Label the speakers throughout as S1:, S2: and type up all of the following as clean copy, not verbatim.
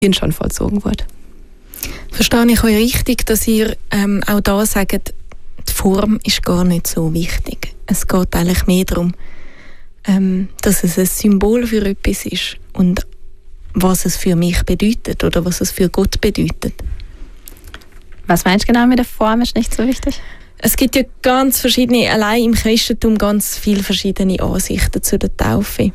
S1: schon vollzogen wurde.
S2: Verstehe ich euch richtig, dass ihr auch da sagt, die Form ist gar nicht so wichtig. Es geht eigentlich mehr darum, dass es ein Symbol für etwas ist und was es für mich bedeutet oder was es für Gott bedeutet.
S1: Was meinst du genau mit der Form ist nicht so wichtig?
S2: Es gibt ja ganz verschiedene, allein im Christentum ganz viele verschiedene Ansichten zu der Taufe.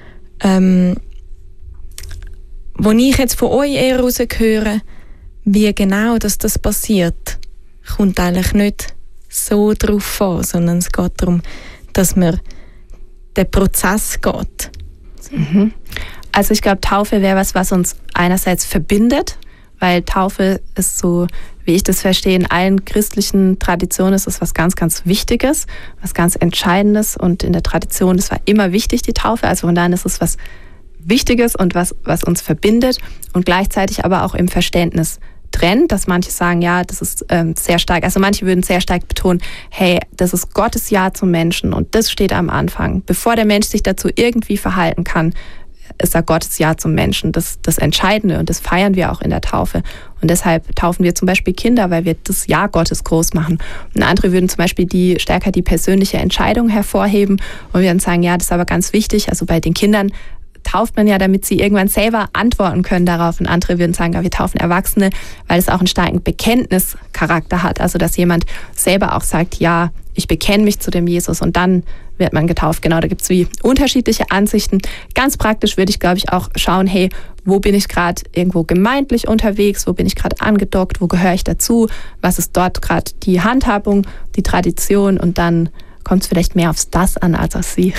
S2: Wo ich jetzt von euch eher rausgehöre, wie genau das passiert, kommt eigentlich nicht so drauf an, sondern es geht darum, dass man den Prozess geht.
S1: Mhm. Also ich glaube, Taufe wäre was uns einerseits verbindet, weil Taufe ist so, wie ich das verstehe, in allen christlichen Traditionen ist es was ganz, ganz Wichtiges, was ganz Entscheidendes und in der Tradition, das war immer wichtig, die Taufe, also von daher ist es was Wichtiges und was uns verbindet und gleichzeitig aber auch im Verständnis trennt, dass manche sagen, ja, das ist sehr stark, also manche würden sehr stark betonen, hey, das ist Gottes Ja zum Menschen und das steht am Anfang. Bevor der Mensch sich dazu irgendwie verhalten kann, ist da Gottes Ja zum Menschen das Entscheidende und das feiern wir auch in der Taufe. Und deshalb taufen wir zum Beispiel Kinder, weil wir das Ja Gottes groß machen. Und andere würden zum Beispiel stärker die persönliche Entscheidung hervorheben und würden sagen, ja, das ist aber ganz wichtig, also bei den Kindern tauft man ja, damit sie irgendwann selber antworten können darauf. Und andere würden sagen, ja, wir taufen Erwachsene, weil es auch einen starken Bekenntnischarakter hat. Also, dass jemand selber auch sagt, ja, ich bekenne mich zu dem Jesus und dann wird man getauft. Genau, da gibt es wie unterschiedliche Ansichten. Ganz praktisch würde ich, glaube ich, auch schauen, hey, wo bin ich gerade irgendwo gemeindlich unterwegs, wo bin ich gerade angedockt, wo gehöre ich dazu, was ist dort gerade die Handhabung, die Tradition und dann kommt es vielleicht mehr aufs Das an als auf Sie.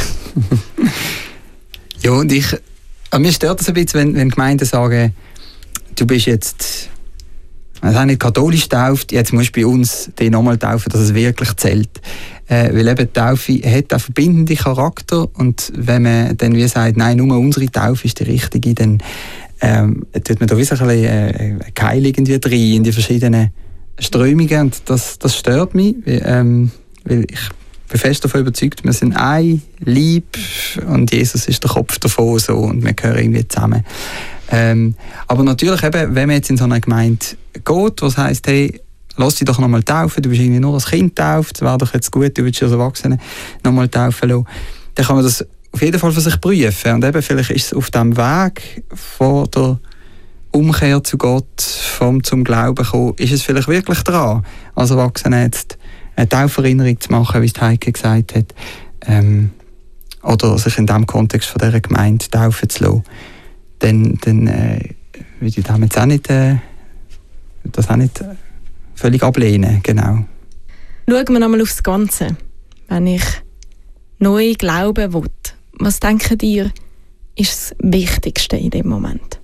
S3: Ja, und mir stört das ein bisschen, wenn Gemeinden sagen, du bist jetzt nicht katholisch getauft, jetzt musst du bei uns den nochmal taufen, dass es wirklich zählt. Weil eben die Taufe hat einen verbindenden Charakter und wenn man dann wie sagt, nein, nur unsere Taufe ist die richtige, dann tut man da wie so ein bisschen Keil irgendwie rein in die verschiedenen Strömungen und das stört mich, weil ich bin fest davon überzeugt, wir sind ein Leib und Jesus ist der Kopf davon so, und wir gehören irgendwie zusammen. Aber natürlich eben, wenn man jetzt in so eine Gemeinde geht, was heisst, hey, lass dich doch nochmal taufen, du bist irgendwie nur als Kind getauft, wäre doch jetzt gut, du willst dich als Erwachsene nochmal taufen lassen, dann kann man das auf jeden Fall für sich prüfen. Und eben, vielleicht ist es auf dem Weg vor der Umkehr zu Gott, zum Glauben kommen, ist es vielleicht wirklich dran, als Erwachsener jetzt eine Tauferinnerung zu machen, wie es Heike gesagt hat, oder sich in diesem Kontext von dieser Gemeinde taufen zu lassen, dann würde ich damit das auch nicht völlig ablehnen. Genau.
S2: Schauen wir nochmal aufs Ganze. Wenn ich neu glauben will, was denken ihr, ist das Wichtigste in dem Moment?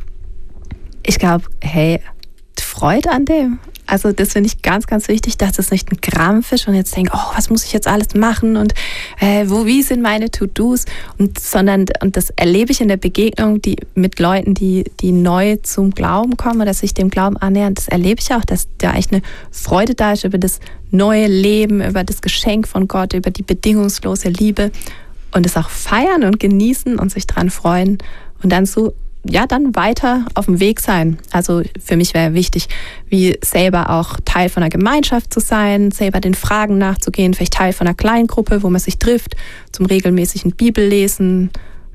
S1: Ich glaube, hey, die Freude an dem. Also das finde ich ganz, ganz wichtig, dass das nicht ein Krampf ist und jetzt denke, oh, was muss ich jetzt alles machen und wie sind meine To-Dos? Und das erlebe ich in der Begegnung mit Leuten, die neu zum Glauben kommen oder sich dem Glauben annähern. Das erlebe ich auch, dass da echt eine Freude da ist über das neue Leben, über das Geschenk von Gott, über die bedingungslose Liebe und es auch feiern und genießen und sich dran freuen und dann so dann weiter auf dem Weg sein. Also für mich wäre wichtig, wie selber auch Teil von einer Gemeinschaft zu sein, selber den Fragen nachzugehen, vielleicht Teil von einer Kleingruppe, wo man sich trifft, zum regelmäßigen Bibellesen,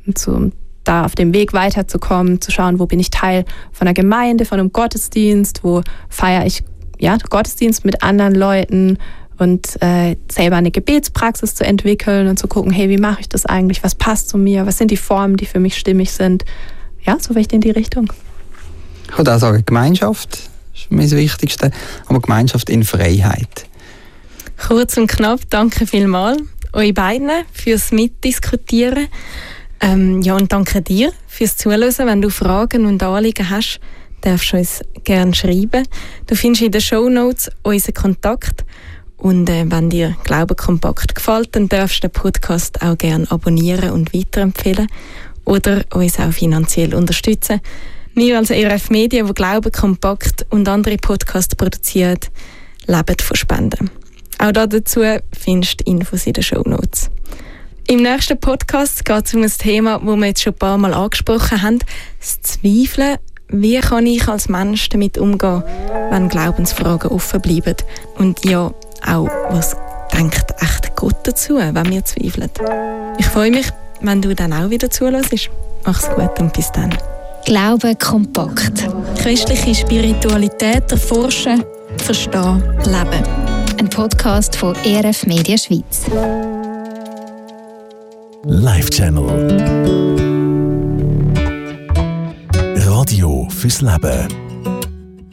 S1: da auf dem Weg weiterzukommen, zu schauen, wo bin ich Teil von einer Gemeinde, von einem Gottesdienst, wo feiere ich Gottesdienst mit anderen Leuten und selber eine Gebetspraxis zu entwickeln und zu gucken, hey, wie mache ich das eigentlich, was passt zu mir, was sind die Formen, die für mich stimmig sind. Ja, so vielleicht in die Richtung.
S3: Ich würde auch sagen, Gemeinschaft ist mir das Wichtigste, aber Gemeinschaft in Freiheit.
S2: Kurz und knapp, danke vielmals euch beiden fürs Mitdiskutieren. Und danke dir fürs Zuhören. Wenn du Fragen und Anliegen hast, darfst du uns gerne schreiben. Du findest in den Shownotes unseren Kontakt. Und wenn dir Glauben kompakt gefällt, dann darfst du den Podcast auch gerne abonnieren und weiterempfehlen. Oder uns auch finanziell unterstützen. Wir als ERF Media, die Glauben kompakt und andere Podcasts produzieren, leben von Spenden. Auch dazu findest du Infos in den Shownotes. Im nächsten Podcast geht es um ein Thema, das wir jetzt schon ein paar Mal angesprochen haben, das Zweifeln wie kann ich als Mensch damit umgehen, wenn Glaubensfragen offen bleiben? Und ja, auch, was denkt echt Gott dazu, wenn wir zweifeln? Ich freue mich, wenn du dann auch wieder zuhörst. Mach's gut und bis dann.
S4: Glaube kompakt.
S2: Christliche Spiritualität erforschen, verstehen, leben.
S4: Ein Podcast von ERF Media Schweiz.
S5: Live Channel. Radio fürs Leben.